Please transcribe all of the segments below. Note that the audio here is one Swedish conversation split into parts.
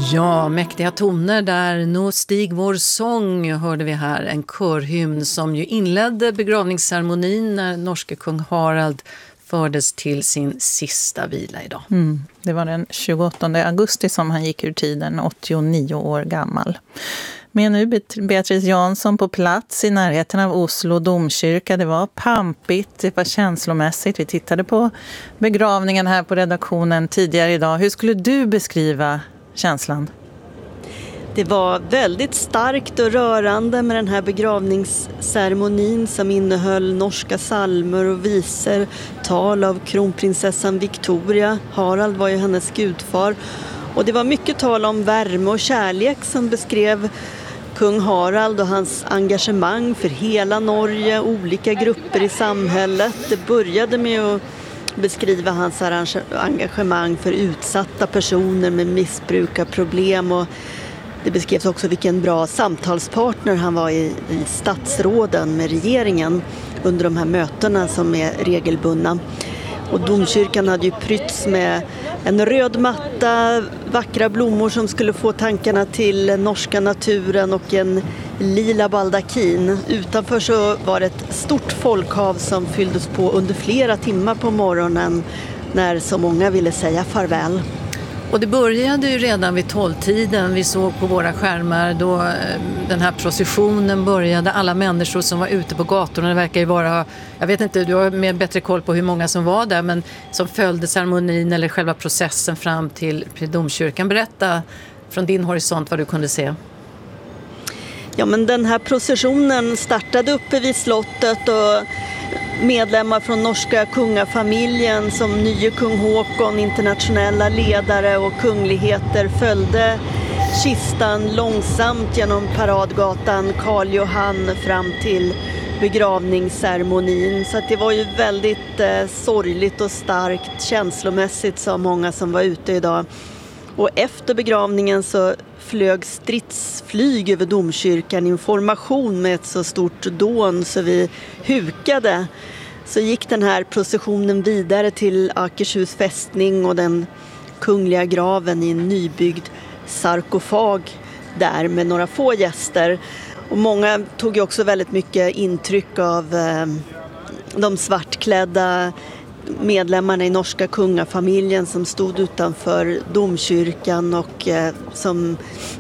Ja, mäktiga toner där. Nå stig vår sång hörde vi här. En körhymn som ju inledde begravningsceremonin när norske kung Harald fördes till sin sista vila idag. Det var den 28 augusti som han gick ur tiden, 89 år gammal. Med nu Beatrice Jansson på plats i närheten av Oslo domkyrka. Det var pampigt, det var känslomässigt. Vi tittade på begravningen här på redaktionen tidigare idag. Hur skulle du beskriva känslan? Det var väldigt starkt och rörande med den här begravningsceremonin som innehöll norska psalmer och visor, tal av kronprinsessan Victoria. Harald var ju hennes gudfar. Och det var mycket tal om värme och kärlek som beskrev kung Harald och hans engagemang för hela Norge, olika grupper i samhället. Det började med att beskriva hans engagemang för utsatta personer med missbrukarproblem, och det beskrevs också vilken bra samtalspartner han var i statsråden med regeringen under de här mötena som är regelbundna. Och domkyrkan hade ju prytts med en röd matta, vackra blommor som skulle få tankarna till norska naturen och en lila baldakin. Utanför så var det ett stort folkhav som fylldes på under flera timmar på morgonen när så många ville säga farväl. Och det började ju redan vid 12-tiden. Vi såg på våra skärmar då den här processionen började. Alla människor som var ute på gatorna, det verkar ju vara, jag vet inte, du har mer bättre koll på hur många som var där, men som följde ceremonin eller själva processen fram till domkyrkan. Berätta från din horisont vad du kunde se. Ja, men den här processionen startade uppe vid slottet och medlemmar från norska kungafamiljen som nye kung Håkon, internationella ledare och kungligheter följde kistan långsamt genom paradgatan Karl Johan fram till begravningsceremonin. Så att det var ju väldigt sorgligt och starkt känslomässigt, sa många som var ute idag. Och efter begravningen så flög stridsflyg över domkyrkan, information med ett så stort dån så vi hukade. Så gick den här processionen vidare till Akershus fästning och den kungliga graven i en nybyggd sarkofag där med några få gäster. Och många tog ju också väldigt mycket intryck av de svartklädda medlemmarna i norska kungafamiljen som stod utanför domkyrkan och som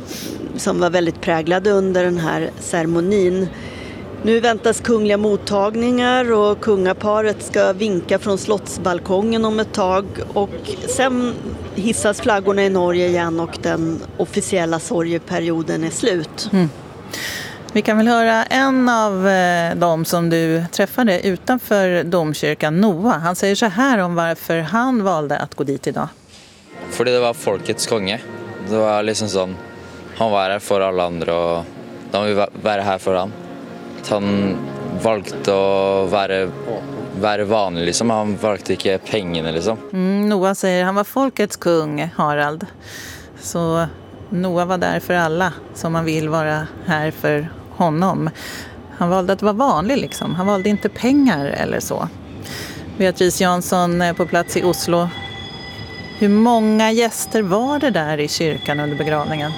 var väldigt präglade under den här ceremonin. Nu väntas kungliga mottagningar och kungaparet ska vinka från slottsbalkongen om ett tag, och sen hissas flaggorna i Norge igen och den officiella sorgeperioden är slut. Vi kan väl höra en av dem som du träffade utanför domkyrkan, Noah. Han säger så här om varför han valde att gå dit idag. För det var folkets konge. Det var liksom sån, han var här för alla andra och de vill vara här för han. Han valde att vara vanlig liksom. Han valde inte pengarna liksom. Noah säger han var folkets kung, Harald. Så Noah var där för alla som man vill vara här för honom. Han valde att vara vanlig liksom. Han valde inte pengar eller så. Beatrice Jansson på plats i Oslo. Hur många gäster var det där i kyrkan under begravningen?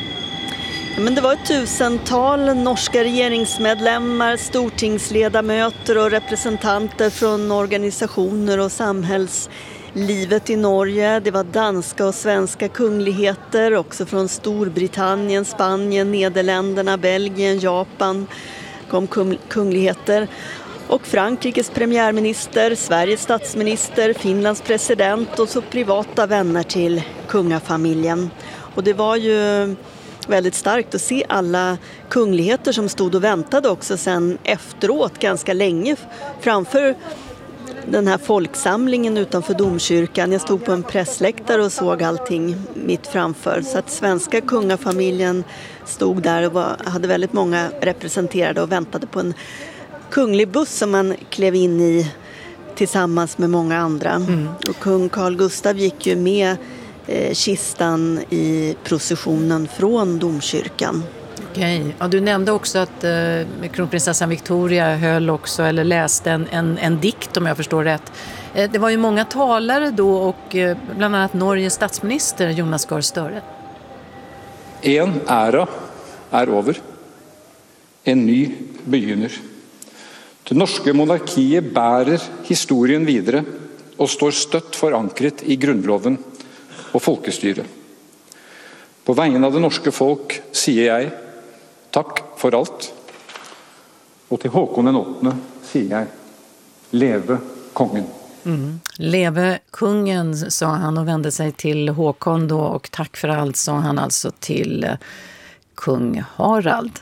Men det var 1000-tal norska regeringsmedlemmar, stortingsledamöter och representanter från organisationer och samhällslivet i Norge. Det var danska och svenska kungligheter, också från Storbritannien, Spanien, Nederländerna, Belgien, Japan kom kungligheter. Och Frankrikes premiärminister, Sveriges statsminister, Finlands president och så privata vänner till kungafamiljen. Och det var ju väldigt starkt att se alla kungligheter som stod och väntade också sen efteråt ganska länge framför den här folksamlingen utanför domkyrkan. Jag stod på en pressläktare och såg allting mitt framför. Så att svenska kungafamiljen stod där och hade väldigt många representerade och väntade på en kunglig buss som man klev in i tillsammans med många andra. Och kung Carl Gustaf gick ju med kistan i processionen från domkyrkan. Okej. Ja, du nämnde också att kronprinsessan Victoria höll också eller läste en dikt om jag förstår rätt. Det var ju många talare då och bland annat Norges statsminister Jonas Gahr Støre. En ära är över. En ny begynner. Det norske monarkiet bærer historien videre og står støtt forankret i grunnloven og folkestyret. På vegne av det norske folk sier jeg takk for alt. Och till Håkon den 8 säger jag, leve kongen. Leve kungen, sa han och vände sig till Håkon då, och tack för allt, sa han alltså till kung Harald.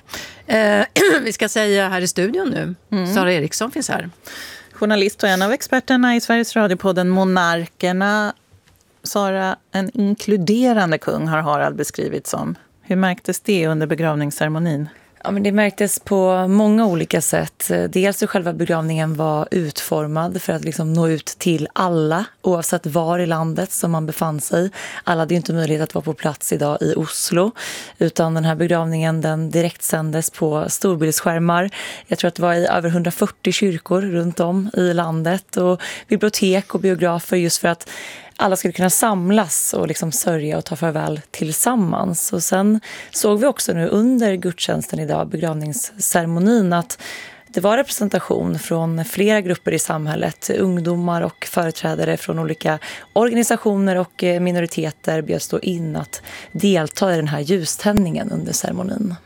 Vi ska säga här i studion nu, Sara Eriksson finns här. Journalist och en av experterna i Sveriges Radio-podden Monarkerna. Sara, en inkluderande kung har Harald beskrivit som. Hur märktes det under begravningsceremonin? Ja, men det märktes på många olika sätt. Dels hur själva begravningen var utformad för att liksom nå ut till alla, oavsett var i landet som man befann sig. Alla hade ju inte möjlighet att vara på plats idag i Oslo, utan den här begravningen den direkt sändes på storbildsskärmar. Jag tror att det var i över 140 kyrkor runt om i landet och bibliotek och biografer, just för att alla skulle kunna samlas och liksom sörja och ta farväl tillsammans. Och sen såg vi också nu under gudstjänsten idag, begravningsceremonin, att det var representation från flera grupper i samhället. Ungdomar och företrädare från olika organisationer och minoriteter bjöds då in att delta i den här ljuständningen under ceremonin.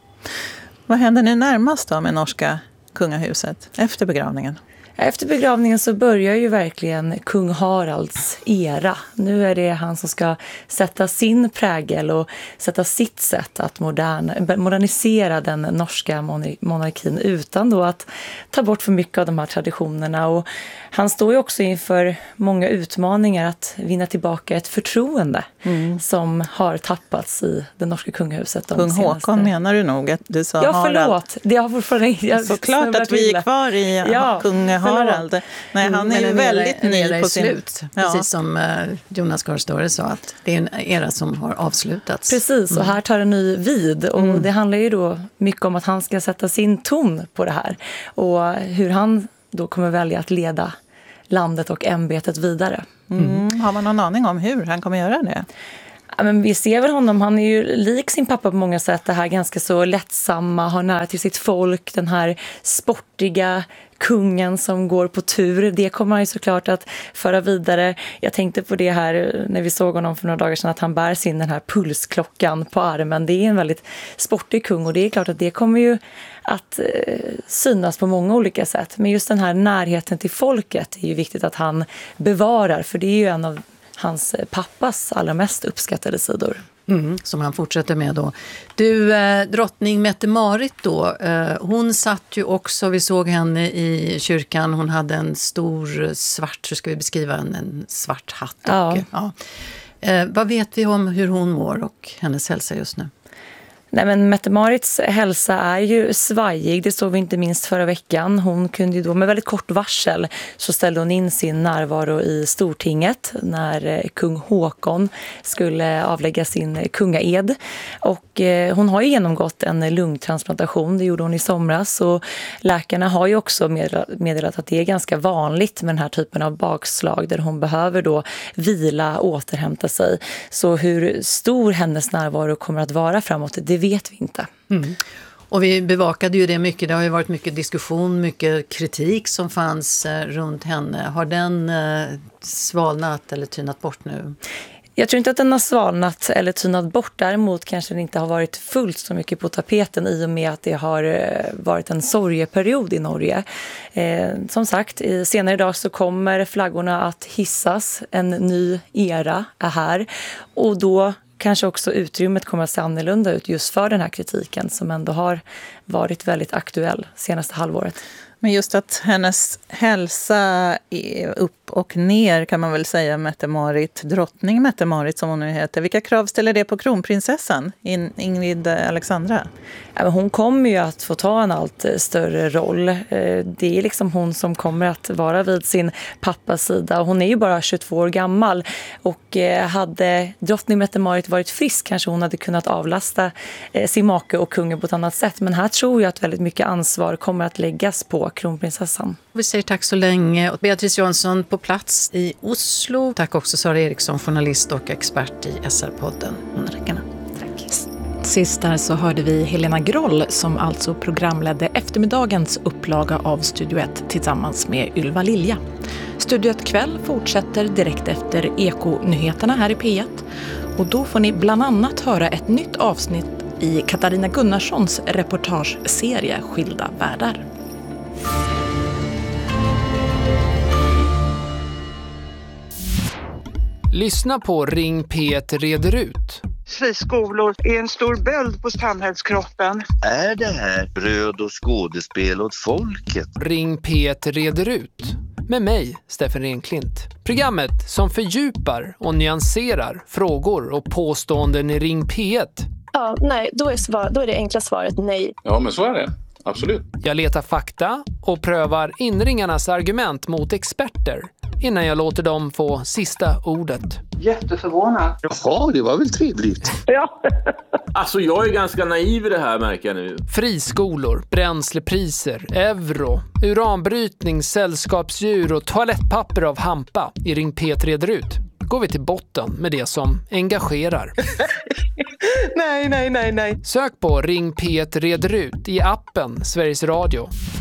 Vad händer nu närmast då med norska kungahuset efter begravningen? Efter begravningen så börjar ju verkligen kung Haralds era. Nu är det han som ska sätta sin prägel och sätta sitt sätt att modernisera den norska monarkin utan då att ta bort för mycket av de här traditionerna. Och han står ju också inför många utmaningar att vinna tillbaka ett förtroende som har tappats i det norska kungahuset. Kung Håkon menar du nog att du sa Harald? Ja, förlåt. Det har fortfarande... Såklart att vi är kvar i kung Harald. Nej, han är ju väldigt ny på sin... slut. Precis som Jonas Gahr Støre sa, att det är en era som har avslutats. Precis, och här tar en ny vid. Och det handlar ju då mycket om att han ska sätta sin ton på det här. Och hur han då kommer välja att leda landet och ämbetet vidare. Har man någon aning om hur han kommer göra det? Ja, men vi ser väl honom, han är ju lik sin pappa på många sätt, det här ganska så lättsamma, har nära till sitt folk, den här sportiga kungen som går på tur. Det kommer han ju såklart att föra vidare. Jag tänkte på det här när vi såg honom för några dagar sedan, att han bär sin den här pulsklockan på armen. Det är en väldigt sportig kung och det är klart att det kommer ju att synas på många olika sätt. Men just den här närheten till folket är ju viktigt att han bevarar, för det är ju en av hans pappas allra mest uppskattade sidor. Som han fortsätter med då. Du, drottning Mette-Marit då, hon satt ju också, vi såg henne i kyrkan, hon hade en stor svart, så ska vi beskriva en svart hatt. Och, vad vet vi om hur hon mår och hennes hälsa just nu? Nej, men Mette-Marits hälsa är ju svajig, det såg vi inte minst förra veckan. Hon kunde ju då med väldigt kort varsel så ställde hon in sin närvaro i Stortinget när kung Håkon skulle avlägga sin kungaed. Och hon har ju genomgått en lungtransplantation, det gjorde hon i somras. Och läkarna har ju också meddelat att det är ganska vanligt med den här typen av bakslag där hon behöver då vila, återhämta sig. Så hur stor hennes närvaro kommer att vara framåt, det vet vi inte. Och vi bevakade ju det mycket. Det har ju varit mycket diskussion, mycket kritik som fanns runt henne. Har den svalnat eller tynat bort nu? Jag tror inte att den har svalnat eller tynat bort. Däremot kanske den inte har varit fullt så mycket på tapeten i och med att det har varit en sorgeperiod i Norge. Som sagt, senare idag så kommer flaggorna att hissas. En ny era är här. Och då kanske också utrymmet kommer att se annorlunda ut just för den här kritiken som ändå har varit väldigt aktuell senaste halvåret. Men just att hennes hälsa är upp och ner kan man väl säga, Mette-Marit, drottning Mette-Marit som hon nu heter. Vilka krav ställer det på kronprinsessan Ingrid Alexandra? Ja, men hon kommer ju att få ta en allt större roll. Det är liksom hon som kommer att vara vid sin pappas sida. Hon är ju bara 22 år gammal och hade drottning Mette-Marit varit frisk kanske hon hade kunnat avlasta sin make och kungen på ett annat sätt. Men här tror jag att väldigt mycket ansvar kommer att läggas på kronprinsessan. Vi säger tack så länge. Beatrice Jansson på plats i Oslo. Tack också Sara Eriksson, journalist och expert i SR-podden Monarkerna. Tack. sist där så hörde vi Helena Groll som alltså programledde eftermiddagens upplaga av Studio 1 tillsammans med Ylva Lilja. Studio 1 kväll fortsätter direkt efter Eko-nyheterna här i P1 och då får ni bland annat höra ett nytt avsnitt i Katarina Gunnarssons reportageserie Skilda världar. Lyssna på Ring P1 reder ut. Friskolor är en stor böld på samhällskroppen. Är det här bröd och skådespel åt folket? Ring P1 reder ut. Med mig, Steffen Renklint. Programmet som fördjupar och nyanserar frågor och påståenden i Ring P1. Ja, nej, då är det enkla svaret nej. Ja, men så är det. Absolut. Jag letar fakta och prövar inringarnas argument mot experter innan jag låter dem få sista ordet. Jätteförvånad. Jaha, det var väl trevligt. Ja. Alltså jag är ganska naiv i det här, märker jag nu. Friskolor, bränslepriser, euro, uranbrytning, sällskapsdjur och toalettpapper av hampa i Ring P1 reder ut. Går vi till botten med det som engagerar. Nej. Sök på Ring P1 reder ut i appen Sveriges Radio.